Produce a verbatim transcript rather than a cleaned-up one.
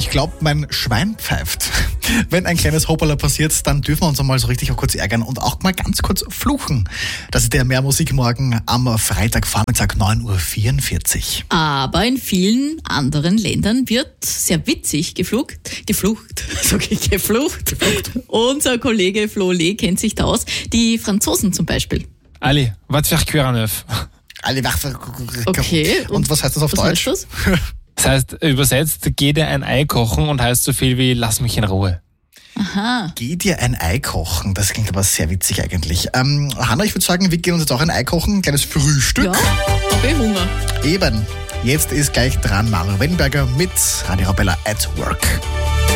Ich glaube, mein Schwein pfeift. Wenn ein kleines Hoppala passiert, dann dürfen wir uns einmal so richtig auch kurz ärgern und auch mal ganz kurz fluchen. Das ist der Mehrmusik morgen am Freitagvormittag neun Uhr vierundvierzig. Aber in vielen anderen Ländern wird sehr witzig geflucht. Geflucht, sag ich, geflucht. geflucht. Unser Kollege Flo Lee kennt sich da aus. Die Franzosen zum Beispiel. Allez, va te faire cuire un œuf. Alle wach. Okay. Und was heißt das auf was Deutsch? Heißt das? Das heißt, übersetzt, geh dir ein Ei kochen und heißt so viel wie, lass mich in Ruhe. Aha. Geh dir ein Ei kochen. Das klingt aber sehr witzig eigentlich. Ähm, Hanna, ich würde sagen, wir gehen uns jetzt auch ein Ei kochen. Ein kleines Frühstück. Ja, hab ich Hunger. Eben. Jetzt ist gleich dran Mario Wennberger mit Radio Arabella at Work.